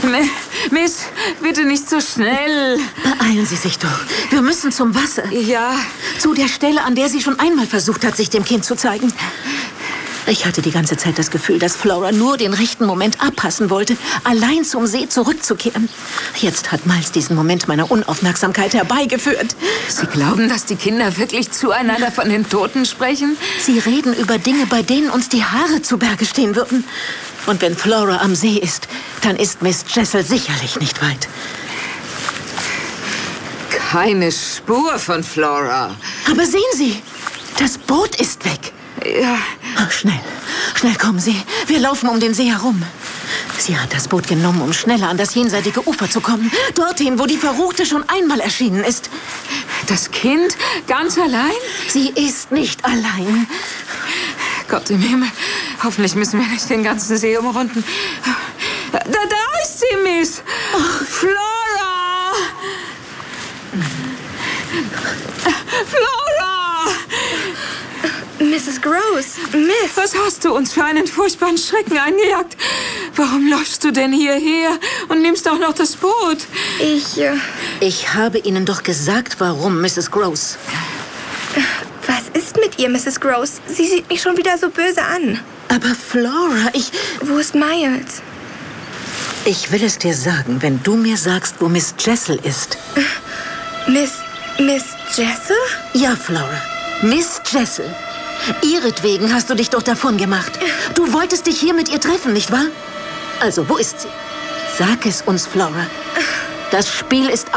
Miss, bitte nicht so schnell. Beeilen Sie sich doch. Wir müssen zum Wasser. Ja. Zu der Stelle, an der sie schon einmal versucht hat, sich dem Kind zu zeigen. Ich hatte die ganze Zeit das Gefühl, dass Flora nur den rechten Moment abpassen wollte, allein zum See zurückzukehren. Jetzt hat Miles diesen Moment meiner Unaufmerksamkeit herbeigeführt. Sie glauben, dass die Kinder wirklich zueinander von den Toten sprechen? Sie reden über Dinge, bei denen uns die Haare zu Berge stehen würden. Und wenn Flora am See ist, dann ist Miss Jessel sicherlich nicht weit. Keine Spur von Flora. Aber sehen Sie, das Boot ist weg. Ja. Ach, schnell, schnell kommen Sie. Wir laufen um den See herum. Sie hat das Boot genommen, um schneller an das jenseitige Ufer zu kommen. Dorthin, wo die Verruchte schon einmal erschienen ist. Das Kind ganz allein? Sie ist nicht allein. Gott im Himmel. Hoffentlich müssen wir nicht den ganzen See umrunden. Da ist sie, Miss. Oh, Flora! Flora! Mrs. Gross, Miss! Was hast du uns für einen furchtbaren Schrecken eingejagt? Warum läufst du denn hierher und nimmst auch noch das Boot? Ich habe Ihnen doch gesagt, warum, Mrs. Gross. Was ist mit ihr, Mrs. Gross? Sie sieht mich schon wieder so böse an. Aber Flora, Wo ist Miles? Ich will es dir sagen, wenn du mir sagst, wo Miss Jessel ist. Miss Jessel? Ja, Flora. Miss Jessel. Ihretwegen hast du dich doch davon gemacht. Du wolltest dich hier mit ihr treffen, nicht wahr? Also, wo ist sie? Sag es uns, Flora. Das Spiel ist